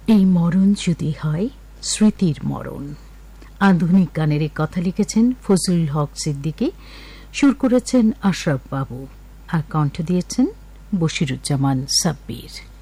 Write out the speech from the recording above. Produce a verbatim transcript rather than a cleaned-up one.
এই মরণ যদি হয় স্মৃতির মরণ। আধুনিক গানের এই কথা লিখেছেন ফজলুল হক সিদ্দিকী, সুর করেছেন আশরাফ বাবু আর কণ্ঠ দিয়েছেন বশিরুজ্জামান সাব্বির।